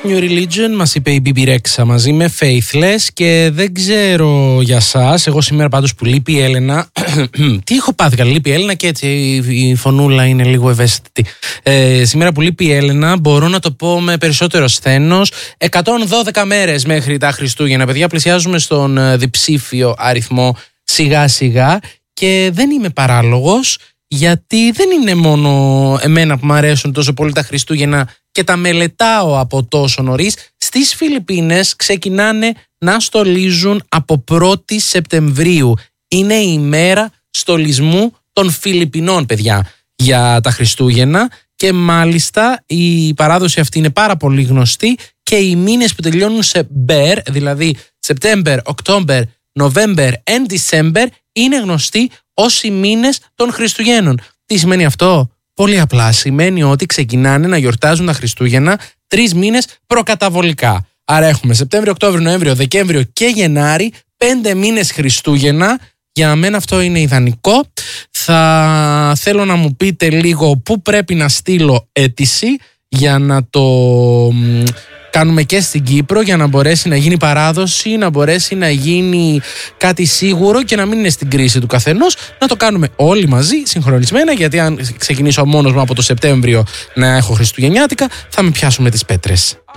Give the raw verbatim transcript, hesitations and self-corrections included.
New Religion μας είπε η μπι μπι Rexha μαζί με Faithless. Και δεν ξέρω για σας, εγώ σήμερα πάντως που λείπει η Έλενα τι έχω πάθει, καλά λείπει η Έλενα και έτσι η φωνούλα είναι λίγο ευαίσθητη. ε, Σήμερα που λείπει η Έλενα μπορώ να το πω με περισσότερο σθένος. εκατόν δώδεκα μέρες μέχρι τα Χριστούγεννα, παιδιά, πλησιάζουμε στον διψήφιο αριθμό σιγά σιγά. Και δεν είμαι παράλογος, γιατί δεν είναι μόνο εμένα που μου αρέσουν τόσο πολύ τα Χριστούγεννα και τα μελετάω από τόσο νωρίς. Στις Φιλιππίνες ξεκινάνε να στολίζουν από πρώτη Σεπτεμβρίου. Είναι η ημέρα στολισμού των Φιλιππινών, παιδιά, για τα Χριστούγεννα. Και μάλιστα η παράδοση αυτή είναι πάρα πολύ γνωστή και οι μήνες που τελειώνουν σε μπερ, δηλαδή September, October, November and December, είναι γνωστοί ως οι μήνες των Χριστουγέννων. Τι σημαίνει αυτό? Πολύ απλά, σημαίνει ότι ξεκινάνε να γιορτάζουν τα Χριστούγεννα τρεις μήνες προκαταβολικά. Άρα έχουμε Σεπτέμβριο, Οκτώβριο, Νοέμβριο, Δεκέμβριο και Γενάρη, πέντε μήνες Χριστούγεννα. Για μένα αυτό είναι ιδανικό. Θα θέλω να μου πείτε λίγο πού πρέπει να στείλω αίτηση για να το κάνουμε και στην Κύπρο, για να μπορέσει να γίνει παράδοση, να μπορέσει να γίνει κάτι σίγουρο και να μην είναι στην κρίση του καθενός. Να το κάνουμε όλοι μαζί, συγχρονισμένα, γιατί αν ξεκινήσω μόνος μου από το Σεπτέμβριο να έχω χριστουγεννιάτικα, θα με πιάσουν με τις πέτρες.